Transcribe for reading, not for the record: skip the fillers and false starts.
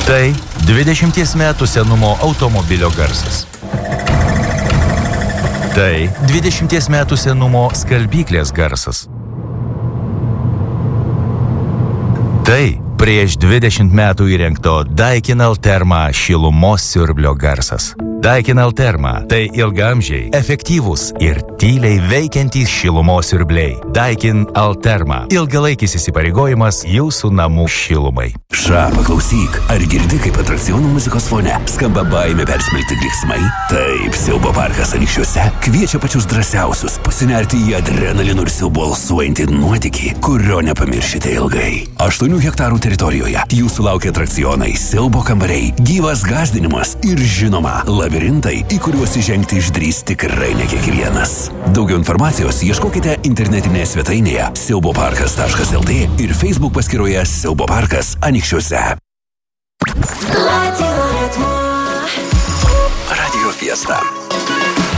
Tai 20 metų senumo automobilio garsas. Tai 20 metų senumo skalbyklės garsas. Tai prieš 20 metų įrengto Daikin Alterma šilumos siurblio garsas. Daikin Alterma – tai ilgaamžiai, efektyvūs ir tyliai veikiantys šilumos siurbliai. Daikin Alterma – ilgalaikis įsipareigojimas jūsų namų šilumai. Paklausyk, ar girdi, kaip atrakcionų muzikos fone skamba baimė persmelkti klyksmai? Taip, Siaubo parkas Anykščiuose kviečia pačius drąsiausius pasinerti į adrenalinu ir siaubu alsuojantį nuotykį, kurio nepamiršite ilgai. 8 hektarų teritorijoje jūsų laukia atrakcionai, siaubo kambariai, gyvas gąsdinimas ir žinoma labirintai, į kuriuos įžengti išdrįs tikrai ne kiekvienas. Daugiau informacijos ieškokite internetinėje svetainėje siauboparkas.lt ir Facebook paskyroje Siaubo parkas Anykščiuose. Radio Fiesta.